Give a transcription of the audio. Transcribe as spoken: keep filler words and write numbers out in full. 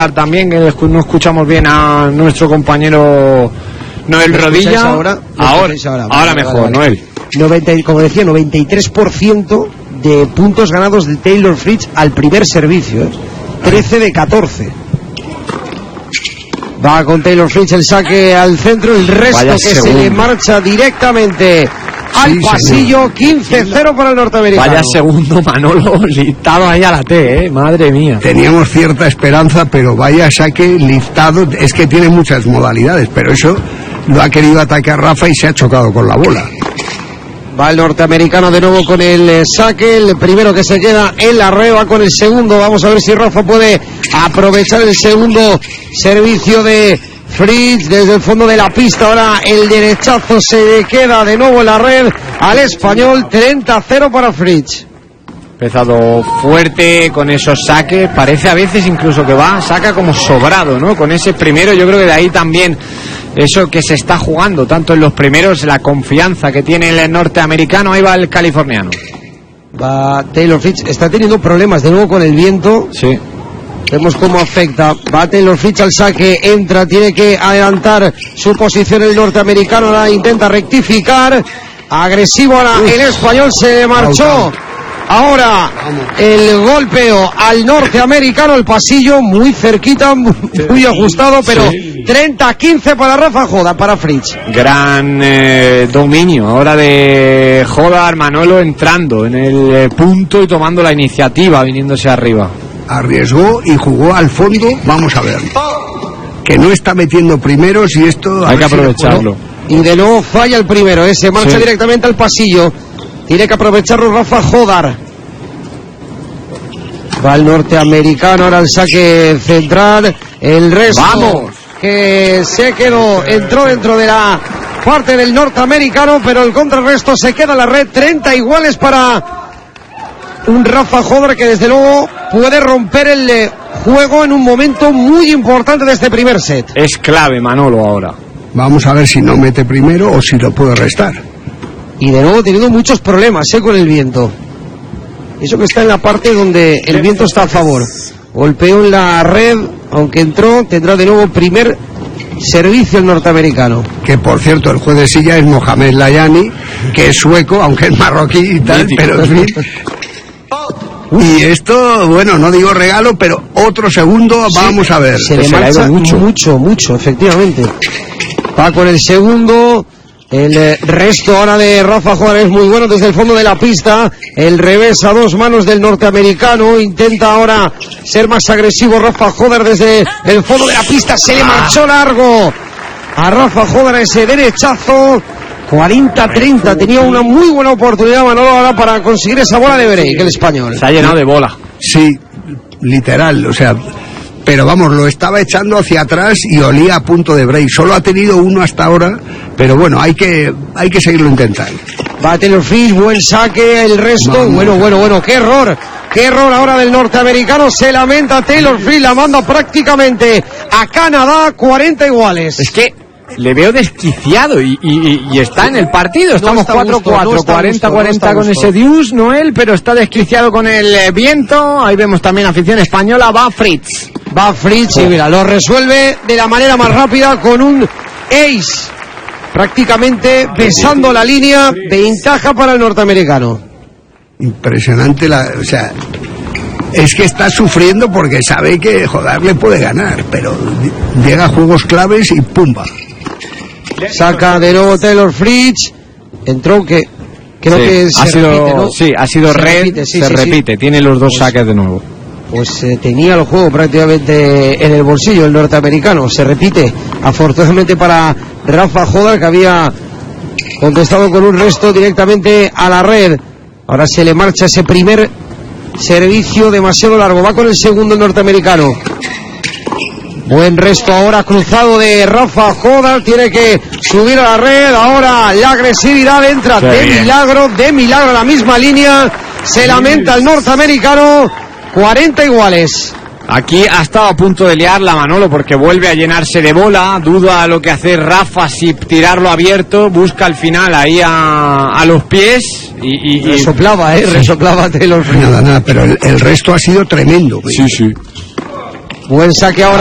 También que no escuchamos bien a nuestro compañero Noel Rodilla. Ahora, ahora, ahora, ahora mejor, vale, vale. Noel. noventa, como decía, noventa y tres por ciento de puntos ganados de Taylor Fritz al primer servicio, ¿eh? trece de catorce. Va con Taylor Fritz el saque al centro, el resto Vaya que segundo. Se le marcha directamente al sí, pasillo. quince cero para el norteamericano. Vaya segundo, Manolo, liftado ahí a la T, eh, madre mía. Teníamos cierta esperanza, pero vaya saque liftado. Es que tiene muchas modalidades, pero eso lo ha querido atacar Rafa y se ha chocado con la bola. Va el norteamericano de nuevo con el saque, el primero que se queda en la red, va con el segundo. Vamos a ver si Rafa puede aprovechar el segundo servicio de Fritz desde el fondo de la pista. Ahora el derechazo se queda de nuevo en la red al español. Treinta cero para Fritz. Empezado fuerte con esos saques, parece a veces incluso que va, saca como sobrado, ¿no? Con ese primero, yo creo que de ahí también eso que se está jugando, tanto en los primeros, la confianza que tiene el norteamericano. Ahí va el californiano. Va Taylor Fritz, está teniendo problemas de nuevo con el viento. Sí. Vemos cómo afecta. Va Taylor Fritz al saque, entra, tiene que adelantar su posición el norteamericano, ahora intenta rectificar. Agresivo ahora Uf. El español, se le marchó. Ahora el golpeo al norteamericano, el pasillo muy cerquita, muy ajustado, pero sí. treinta quince para Rafa Jodar, para Fritz. Gran eh, dominio ahora de Jodar, Manolo entrando en el eh, punto y tomando la iniciativa, viniéndose arriba. Arriesgó y jugó al fondo, vamos a ver. Que no está metiendo primeros y esto... Hay que aprovecharlo. Y de nuevo falla el primero, ¿eh? Se marcha sí. directamente al pasillo. Tiene que aprovecharlo Rafa Jodar. Va el norteamericano, ahora el saque central. El resto ¡Vamos! Que se quedó, entró dentro de la parte del norteamericano, pero el contrarresto se queda en la red. treinta iguales para un Rafa Jodar que desde luego puede romper el juego en un momento muy importante de este primer set. Es clave, Manolo, ahora. Vamos a ver si no mete primero o si lo puede restar. Y de nuevo teniendo muchos problemas ¿eh? con el viento. Eso que está en la parte donde el viento está a favor. Golpeó en la red, aunque entró, tendrá de nuevo primer servicio el norteamericano. Que por cierto, el juez de silla es Mohamed Layani, que es sueco, aunque es marroquí y tal, Mítico. Pero en fin. Y esto, bueno, no digo regalo, pero otro segundo, sí, vamos a ver. Se le marcha mucho, mucho, mucho, efectivamente. Va con el segundo. El resto ahora de Rafa Jodar es muy bueno desde el fondo de la pista. El revés a dos manos del norteamericano. Intenta ahora ser más agresivo Rafa Jodar desde el fondo de la pista. Se le marchó largo a Rafa Jodar ese derechazo. cuarenta treinta. Tenía una muy buena oportunidad Manolo ahora para conseguir esa bola de break, el español. Se ha llenado de bola. Sí, literal, o sea... Pero vamos, lo estaba echando hacia atrás y olía a punto de break. Solo ha tenido uno hasta ahora, pero bueno, hay que hay que seguirlo intentando. Va Taylor Fritz, buen saque, el resto, Vamos. bueno, bueno, bueno, qué error, qué error ahora del norteamericano, se lamenta Taylor Fritz, la manda prácticamente a Canadá, cuarenta iguales. Es que le veo desquiciado y, y, y está en el partido, estamos cuatro cuatro, cuarenta cuarenta con ese Dius, Noel, pero está desquiciado con el viento. Ahí vemos también afición española, va Fritz. Va Fritz y mira, lo resuelve de la manera más rápida con un ace, prácticamente besando la línea, ventaja para el norteamericano. Impresionante, la, o sea, es que está sufriendo porque sabe que Jodar le puede ganar, pero llega a juegos claves y pumba. Saca de nuevo Taylor Fritz, entró que creo sí, que se ha sido, repite, ¿no? Sí, ha sido se red, repite, sí, se sí, repite, sí. Tiene los dos pues, saques de nuevo. Pues eh, tenía el juego prácticamente en el bolsillo el norteamericano, se repite, afortunadamente para Rafa Jodar que había contestado con un resto directamente a la red. Ahora se le marcha ese primer servicio demasiado largo, va con el segundo el norteamericano. Buen resto ahora cruzado de Rafa Jodar, tiene que subir a la red, ahora la agresividad entra de milagro, de milagro a la misma línea, se lamenta el norteamericano, cuarenta iguales. Aquí ha estado a punto de liarla Manolo porque vuelve a llenarse de bola, duda lo que hace Rafa si tirarlo abierto, busca al final ahí a, a los pies y, y, resoplaba, eh, resoplaba Taylor Fritz. Nada, nada, pero el, el resto ha sido tremendo. Sí, sí. Buen saque ahora